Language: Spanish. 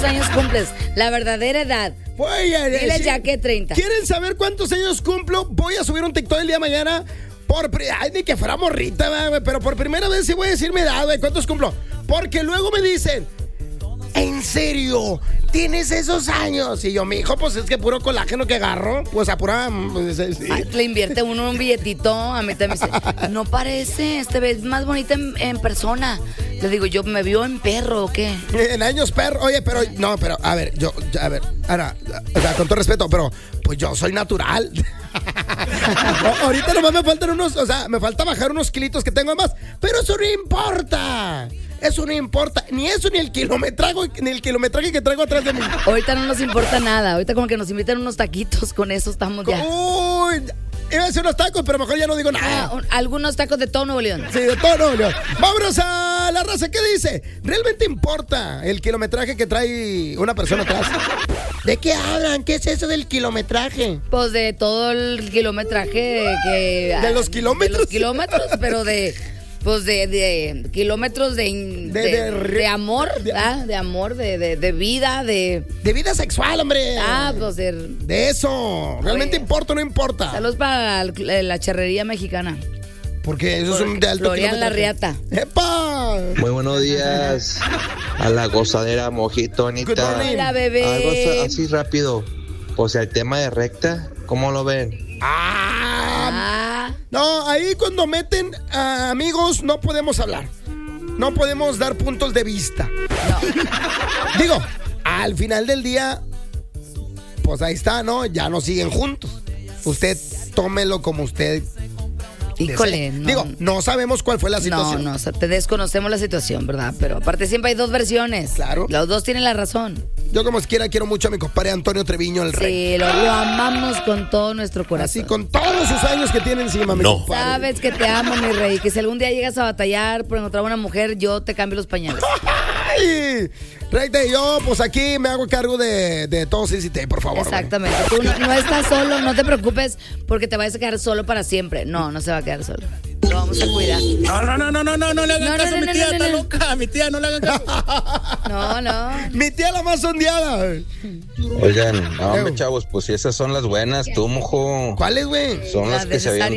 ¿Cuántos años cumples? La verdadera edad. Dile ya que 30. ¿Quieren saber cuántos años cumplo? Voy a subir un TikTok el día de mañana. Ay, ni que fuera morrita, güey. Pero por primera vez sí voy a decir mi edad, güey. ¿Cuántos cumplo? Porque luego me dicen, ¿en serio? ¿Tienes esos años? Y yo, mi hijo, pues es que puro colágeno que agarro. Pues a pura... sí. Ay, le invierte uno un billetito. A mí también me dice, no parece, te ves más bonita en persona. Le digo, ¿yo me vio en perro o qué? En años perro. Oye, pero... No, pero, a ver, Ana, o sea, con todo respeto, pero pues yo soy natural. Ahorita nomás me faltan unos... O sea, me falta bajar unos kilitos que tengo de más. Pero eso no importa. Eso no importa, ni eso ni el kilometraje que traigo atrás de mí. Ahorita no nos importa nada, ahorita como que nos invitan unos taquitos, con eso estamos ya. Uy, iba a decir unos tacos, pero mejor ya no digo nada. Algunos tacos de todo Nuevo León. Sí, de todo Nuevo León. Vámonos a la raza, ¿qué dice? ¿Realmente importa el kilometraje que trae una persona atrás? ¿De qué hablan? ¿Qué es eso del kilometraje? Pues de todo el kilometraje que... ¿De los kilómetros? De los kilómetros, pero de... Pues de kilómetros de amor, ¿verdad? De amor, de vida, de vida sexual, hombre. Pues de eso. ¿Realmente importa o no importa? Saludos para la charrería mexicana. Porque eso es un de alto Florian La Riata. ¡Epa! Muy buenos días a la gozadera, Mojito, Anita. Hola, bebé. Algo así rápido. Pues el tema de recta, ¿cómo lo ven? No, ahí cuando meten a amigos no podemos hablar. No podemos dar puntos de vista. No. Digo, al final del día, pues ahí está, ¿no? Ya no siguen juntos. Usted tómelo como usted. Híjole, no. Digo, no sabemos cuál fue la situación. No, o sea, te desconocemos la situación, ¿verdad? Pero aparte siempre hay dos versiones. Claro. Los dos tienen la razón. Yo como quiera quiero mucho a mi compadre Antonio Treviño, el rey. Sí, lo amamos con todo nuestro corazón. Así, con todos sus años que tiene encima, mi compadre. Sabes que te amo, mi rey. Que si algún día llegas a batallar por encontrar una mujer, yo te cambio los pañales. ¡Ay! Rey, yo pues aquí me hago cargo de todo CCT, por favor. Exactamente. Tú no estás solo, no te preocupes porque te vas a quedar solo para siempre. No se va a quedar solo. Lo vamos a cuidar. No le hagan caso a mi tía, está loca. Mi tía, no le hagan caso. No. Mi tía la más sondeada. Oigan, no, hombre, chavos, pues si esas son las buenas, tú, mojo. ¿Cuáles, güey? Son las que se habían